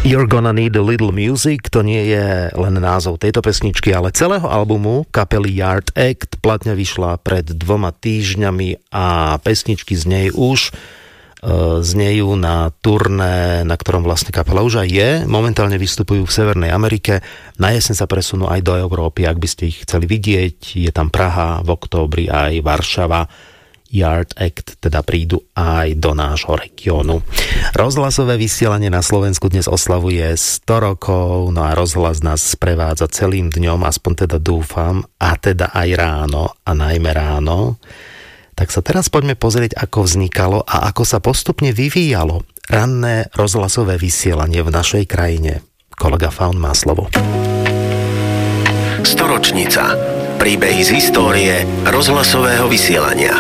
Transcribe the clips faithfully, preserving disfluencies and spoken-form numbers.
You're Gonna Need a Little Music, to nie je len názov tejto pesničky, ale celého albumu kapely Yard Act. Platňa vyšla pred dvoma týždňami a pesničky z nej už uh, znejú na turné, na ktorom vlastne kapela už aj je. Momentálne vystupujú v Severnej Amerike. Na jeseň sa presunú aj do Európy, ak by ste ich chceli vidieť. Je tam Praha, v októbri aj Varšava. Yard Act teda prídu aj do nášho regiónu. Rozhlasové vysielanie na Slovensku dnes oslavuje sto rokov, no a rozhlas nás sprevádza celým dňom, aspoň teda dúfam, a teda aj ráno, a najmä ráno. Tak sa teraz poďme pozrieť, ako vznikalo a ako sa postupne vyvíjalo ranné rozhlasové vysielanie v našej krajine. Kolega Faun má slovo. Storočnica. Príbehy z histórie rozhlasového vysielania.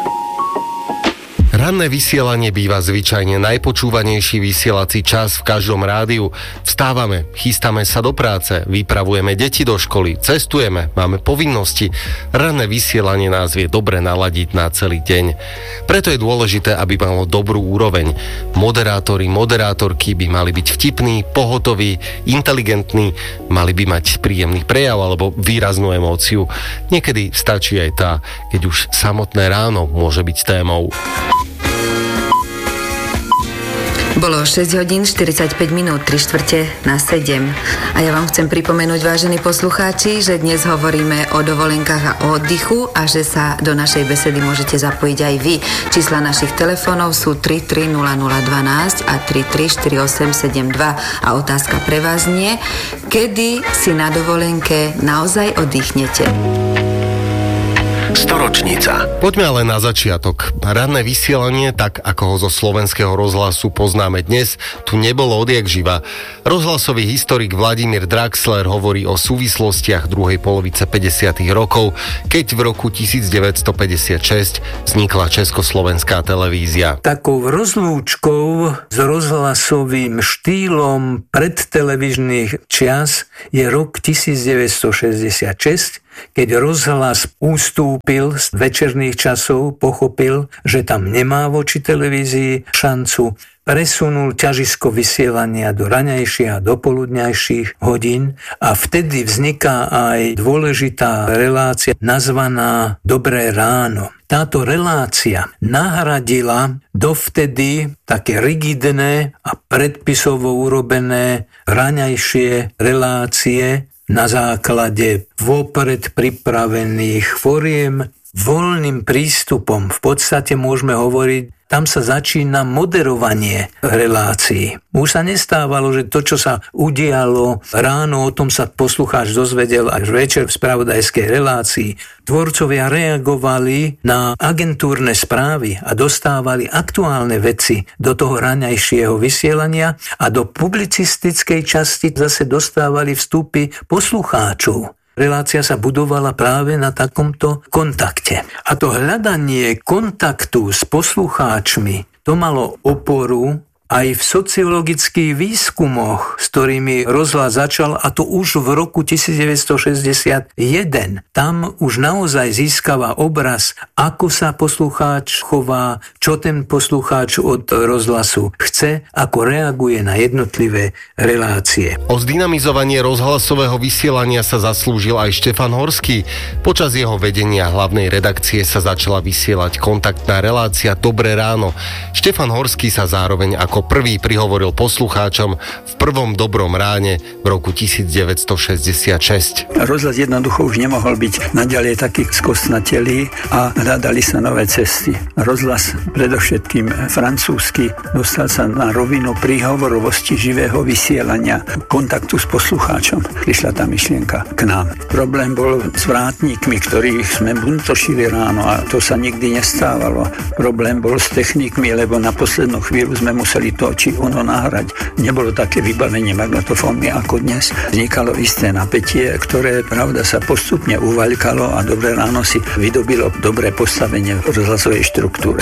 Ranné vysielanie býva zvyčajne najpočúvanejší vysielací čas v každom rádiu. Vstávame, chystáme sa do práce, vypravujeme deti do školy, cestujeme, máme povinnosti. Ranné vysielanie nás vie dobre naladiť na celý deň. Preto je dôležité, aby malo dobrú úroveň. Moderátori, moderátorky by mali byť vtipní, pohotoví, inteligentní, mali by mať príjemný prejav alebo výraznú emóciu. Niekedy stačí aj tá, keď už samotné ráno môže byť témou. Bolo šesť hodín štyridsaťpäť minút, tri štvrte na sedem. A ja vám chcem pripomenúť, vážení poslucháči, že dnes hovoríme o dovolenkách a o oddychu a že sa do našej besedy môžete zapojiť aj vy. Čísla našich telefónov sú tri tri nula nula jedna dva a tri tri štyri osem sedem dva. A otázka pre vás nie: kedy si na dovolenke naozaj oddychnete? Storočnica. Poďme ale na začiatok. Ranné vysielanie, tak ako ho zo slovenského rozhlasu poznáme dnes, tu nebolo odjak živa. Rozhlasový historik Vladimír Draxler hovorí o súvislostiach druhej polovice päťdesiatych rokov, keď v roku devätnásťstopäťdesiatšesť vznikla Československá televízia. Takou rozlúčkou s rozhlasovým štýlom predtelevíznych čias je rok devätnásťstošesťdesiatšesť, keď rozhlas ústúpil z večerných časov, pochopil, že tam nemá voči televízii šancu, presunul ťažisko vysielania do raňajších a dopoludňajších hodín a vtedy vzniká aj dôležitá relácia nazvaná Dobré ráno. Táto relácia nahradila dovtedy také rigidné a predpisovo urobené raňajšie relácie na základe vopred pripravených foriem, voľným prístupom. V podstate môžeme hovoriť, tam sa začína moderovanie relácií. Už sa nestávalo, že to, čo sa udialo ráno, o tom sa poslucháč dozvedel až večer v spravodajskej relácii. Tvorcovia reagovali na agentúrne správy a dostávali aktuálne veci do toho raňajšieho vysielania a do publicistickej časti zase dostávali vstupy poslucháčov. Relácia sa budovala práve na takomto kontakte. A to hľadanie kontaktu s poslucháčmi, to malo oporu aj v sociologických výskumoch, s ktorými rozhlas začal, a to už v roku devätnásťstošesťdesiatjeden. Tam už naozaj získava obraz, ako sa poslucháč chová, čo ten poslucháč od rozhlasu chce, ako reaguje na jednotlivé relácie. O zdynamizovanie rozhlasového vysielania sa zaslúžil aj Štefan Horský. Počas jeho vedenia hlavnej redakcie sa začala vysielať kontaktná relácia Dobré ráno. Štefan Horský sa zároveň ako prvý prihovoril poslucháčom v prvom Dobrom ráne v roku devätnásťstošesťdesiatšesť. Rozhlas jednoducho už nemohol byť naďalej taký skostnatelý a hľadali sa nové cesty. Rozhlas, predovšetkým francúzsky, dostal sa na rovinu príhovorovosti živého vysielania, kontaktu s poslucháčom. Prišla tá myšlienka k nám. Problém bol s vrátnikmi, ktorých sme buntošili ráno a to sa nikdy nestávalo. Problém bol s technikmi, lebo na poslednú chvíľu sme museli to či ono nahrať. Nebolo také vybavenie magnetofónmi ako dnes. Vznikalo isté napätie, ktoré, pravda, sa postupne uvaľkalo a Dobré ráno si vydobilo dobré postavenie v rozhlasovej štruktúre.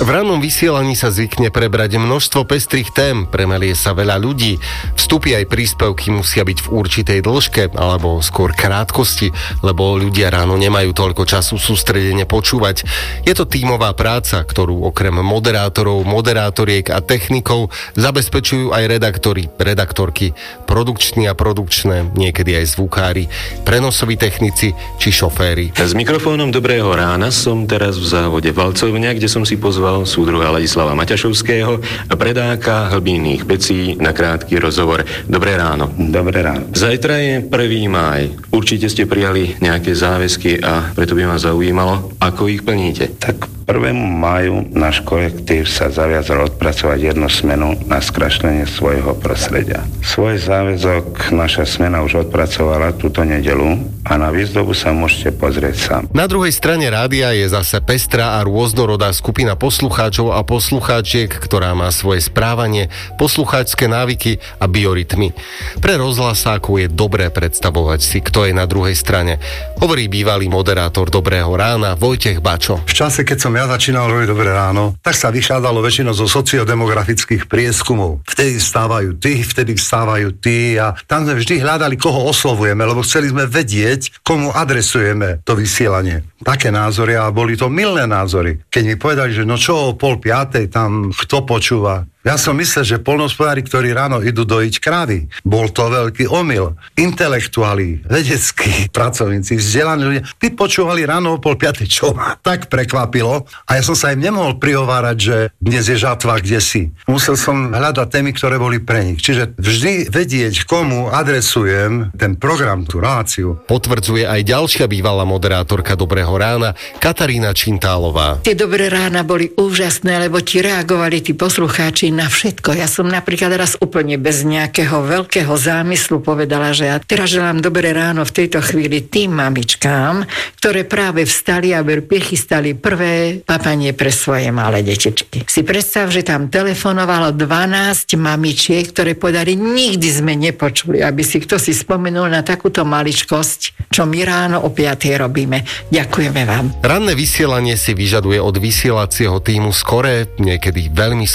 V rannom vysielaní sa zvykne prebrať množstvo pestrých tém, premelie sa veľa ľudí, vstupy aj príspevky musia byť v určitej dĺžke, alebo skôr krátkosti, lebo ľudia ráno nemajú toľko času sústredene počúvať. Je to tímová práca, ktorú okrem moderátorov, moderátoriek a technikov zabezpečujú aj redaktori, redaktorky, produkční a produkčné, niekedy aj zvukári, prenosoví technici či šoféri. S mikrofónom Dobrého rána som teraz v závode Valcovňa, kde som si pozval súdruha Ladislava Maťašovského, predáka hlbinných pecí na krátky rozhovor. Dobré ráno. Dobré ráno. Zajtra je prvý máj. Určite ste prijali nejaké záväzky a preto by ma zaujímalo, ako ich plníte. Tak prvému máju náš kolektív sa zaviazal odpracovať jednu smenu na skrašlenie svojho prostredia. Svoj záväzok naša smena už odpracovala túto nedeľu a na výzdobu sa môžete pozrieť sám. Na druhej strane rádia je zase pestrá a rôznorodá skupina poslucháčov a poslucháčiek, ktorá má svoje správanie, poslucháčske návyky a biorytmy. Pre rozhlasákov je dobré predstavovať si, kto je na druhej strane. Hovorí bývalý moderátor Dobrého rána Vojtech Bačo. V čase, keď som ja začínal robiť Dobré ráno, tak sa vychádzalo väčšinou zo sociodemografických prieskumov. Vtedy vstávajú tí, vtedy vstávajú tí a tam sme vždy hľadali, koho oslovujeme, lebo chceli sme vedieť, komu adresujeme to vysielanie. Také názory a boli to milné názory. Keď mi povedali, že no čo o pol piatej tam kto počúva, ja som myslel, že poľnohospodári, ktorí ráno idú dojiť krávy. Bol to veľký omyl. Intelektuáli, vedeckí pracovníci, vzdelaní ľudia, tí počúvali ráno o pol piatej, čo ma tak prekvapilo. A ja som sa im nemohol prihovárať, že dnes je žatva kdesi. Musel som hľadať témy, ktoré boli pre nich. Čiže vždy vedieť, komu adresujem ten program, tú reláciu. Potvrdzuje aj ďalšia bývalá moderátorka Dobrého rána, Katarína Čintálová. Tie Dobré rána boli úžasné, lebo ti reagovali tí poslucháči na všetko. Ja som napríklad raz úplne bez nejakého veľkého zámyslu povedala, že ja teraz želám dobré ráno v tejto chvíli tým mamičkám, ktoré práve vstali a prichystali prvé papanie pre svoje malé detičky. Si predstav, že tam telefonovalo dvanásť mamičiek, ktoré povedali, nikdy sme nepočuli, aby si kto si spomenul na takúto maličkosť, čo my ráno o piatej robíme. Ďakujeme vám. Ranné vysielanie si vyžaduje od vysielacieho tímu skoré, niekedy veľmi